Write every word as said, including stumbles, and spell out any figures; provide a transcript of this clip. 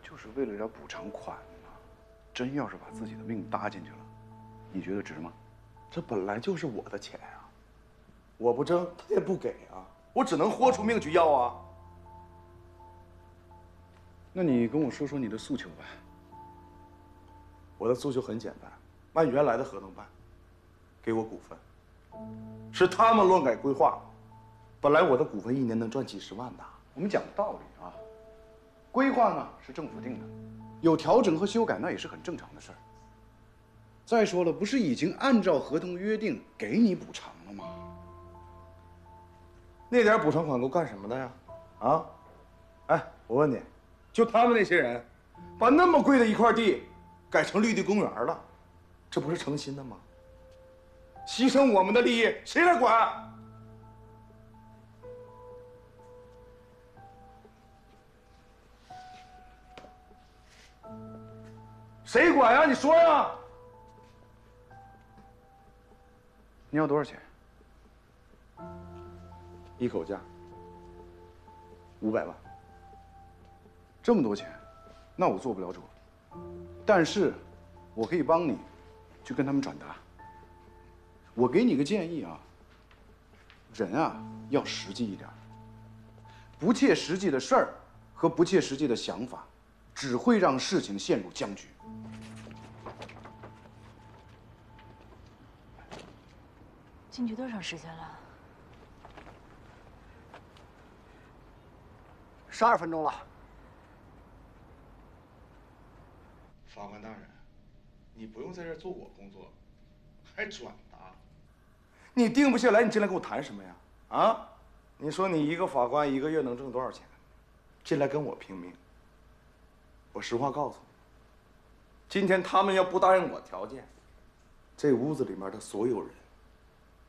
就是为了点补偿款嘛，真要是把自己的命搭进去了，你觉得值吗？ 这本来就是我的钱啊，我不挣他也不给啊，我只能豁出命去要啊。 那你跟我说说你的诉求吧。 我的诉求很简单，按原来的合同办，给我股份。是他们乱改规划，本来我的股份一年能赚几十万的。 我们讲道理啊，规划呢是政府定的，有调整和修改那也是很正常的事儿。再说了，不是已经按照合同约定给你补偿了吗？ 那点补偿款够干什么的呀？啊？哎，我问你，就他们那些人，把那么贵的一块地改成绿地公园了，这不是诚心的吗？牺牲我们的利益，谁来管？谁管呀？你说呀！ 你要多少钱？ 一口价，五百万。 这么多钱，那我做不了主。但是，我可以帮你去跟他们转达。我给你个建议啊，人啊要实际一点，不切实际的事儿和不切实际的想法，只会让事情陷入僵局。 进去多长时间了？ 十二分钟了。 法官大人，你不用在这儿做我工作，还转达。你定不下来，你进来跟我谈什么呀？啊？你说你一个法官一个月能挣多少钱？进来跟我拼命。我实话告诉你，今天他们要不答应我条件，这屋子里面的所有人